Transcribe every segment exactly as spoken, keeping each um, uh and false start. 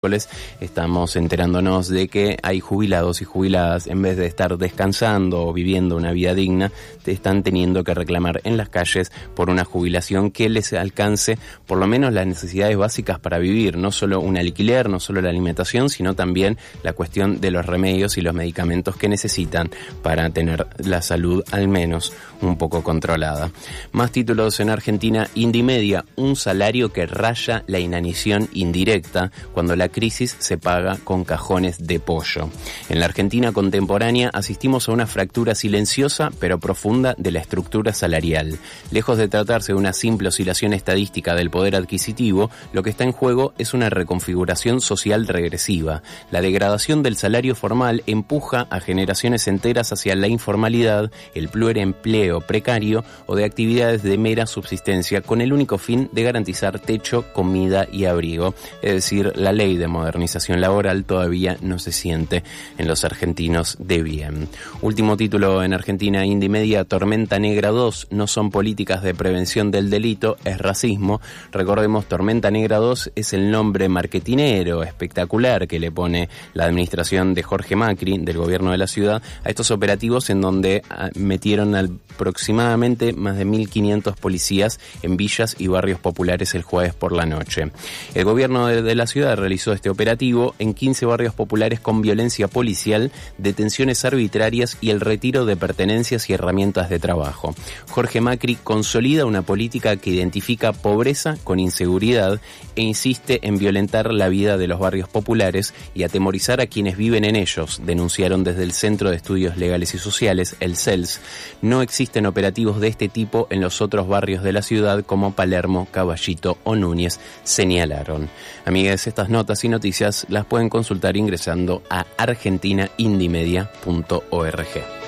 estamos enterándonos de que hay jubilados y jubiladas, en vez de estar descansando o viviendo una vida digna, están teniendo que reclamar en las calles por una jubilación que les alcance por lo menos las necesidades básicas para vivir, no solo un alquiler, no solo la alimentación, sino también la cuestión de los remedios y los medicamentos que necesitan para tener la salud al menos un poco controlada. Más títulos en Argentina. Indymedia, un salario que raya la inanición indirecta cuando la crisis se paga con cajones de pollo. En la Argentina contemporánea asistimos a una fractura silenciosa pero profunda de la estructura salarial. Lejos de tratarse de una simple oscilación estadística del poder adquisitivo, lo que está en juego es una reconfiguración social regresiva. La degradación del salario formal empuja a generaciones enteras hacia la informalidad, el pluriempleo precario o de actividades de mera subsistencia con el único fin de garantizar techo, comida y abrigo. Es decir, la ley de modernización laboral todavía no se siente en los argentinos de bien. Último título en Argentina. Indymedia, Tormenta Negra dos, no son políticas de prevención del delito, es racismo. Recordemos, Tormenta Negra dos es el nombre marketinero espectacular que le pone la administración de Jorge Macri, del gobierno de la ciudad, a estos operativos en donde metieron aproximadamente más de mil quinientos policías en villas y barrios populares el jueves por la noche. El gobierno de, de la ciudad realizó este operativo en quince barrios populares con violencia policial, detenciones arbitrarias y el retiro de pertenencias y herramientas de trabajo. Jorge Macri consolida una política que identifica pobreza con inseguridad e insiste en violentar la vida de los barrios populares y atemorizar a quienes viven en ellos, denunciaron desde el Centro de Estudios Legales y Sociales, el C E L S. No existen operativos de este tipo en los otros barrios de la ciudad como Palermo, Caballito o Núñez, señalaron. Amigues, estas notas y noticias las pueden consultar ingresando a argentina indymedia punto org.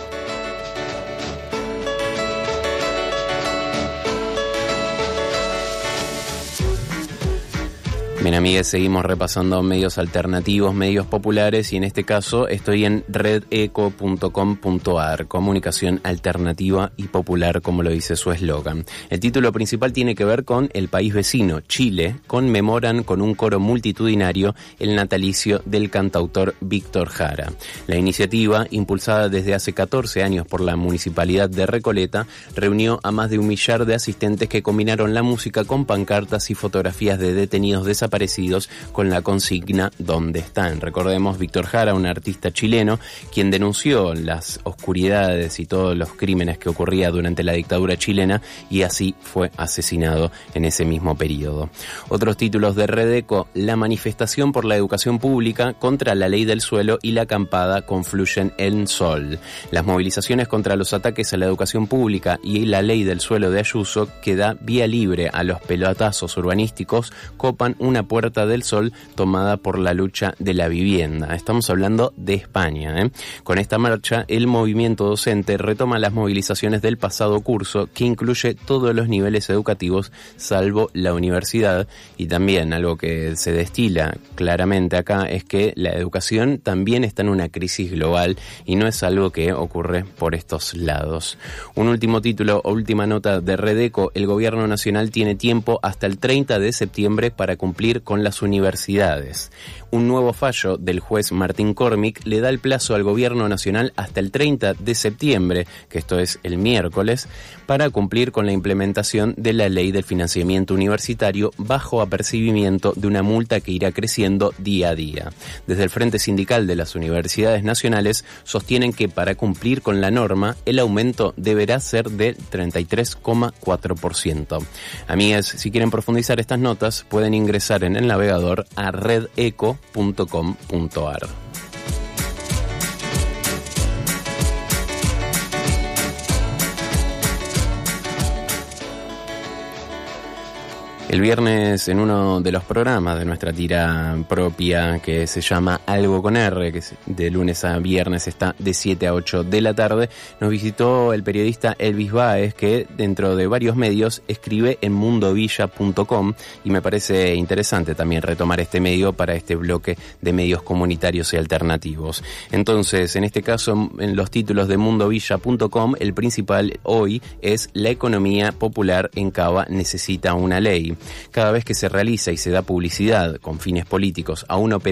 Bien, amigues, seguimos repasando medios alternativos, medios populares, y en este caso estoy en red eco punto com punto a r, comunicación alternativa y popular, como lo dice su eslogan. El título principal tiene que ver con el país vecino, Chile. Conmemoran con un coro multitudinario el natalicio del cantautor Víctor Jara. La iniciativa, impulsada desde hace catorce años por la Municipalidad de Recoleta, reunió a más de un millar de asistentes que combinaron la música con pancartas y fotografías de detenidos desaparecidos con la consigna ¿Dónde están? Recordemos, Víctor Jara, un artista chileno, quien denunció las oscuridades y todos los crímenes que ocurría durante la dictadura chilena y así fue asesinado en ese mismo periodo. Otros títulos de Redeco: la manifestación por la educación pública contra la ley del suelo y la acampada confluyen en Sol. Las movilizaciones contra los ataques a la educación pública y la ley del suelo de Ayuso, que da vía libre a los pelotazos urbanísticos, copan una Puerta del Sol tomada por la lucha de la vivienda. Estamos hablando de España, ¿eh? Con esta marcha, el movimiento docente retoma las movilizaciones del pasado curso, que incluye todos los niveles educativos, salvo la universidad, y también algo que se destila claramente acá es que la educación también está en una crisis global y no es algo que ocurre por estos lados. Un último título o última nota de Redeco: el gobierno nacional tiene tiempo hasta el treinta de septiembre para cumplir con las universidades. Un nuevo fallo del juez Martín Cormick le da el plazo al gobierno nacional hasta el treinta de septiembre, que esto es el miércoles, para cumplir con la implementación de la ley del financiamiento universitario bajo apercibimiento de una multa que irá creciendo día a día. Desde el Frente Sindical de las Universidades Nacionales sostienen que para cumplir con la norma el aumento deberá ser de treinta y tres coma cuatro por ciento. Amigas, si quieren profundizar estas notas pueden ingresar en el navegador a red eco punto com punto a r. El viernes, en uno de los programas de nuestra tira propia que se llama Algo con R, que de lunes a viernes está de siete a ocho de la tarde, nos visitó el periodista Elvis Báez, que dentro de varios medios escribe en mundovilla punto com, y me parece interesante también retomar este medio para este bloque de medios comunitarios y alternativos. Entonces, en este caso, en los títulos de mundovilla punto com, el principal hoy es: la economía popular en Cava necesita una ley. Cada vez que se realiza y se da publicidad con fines políticos a una operación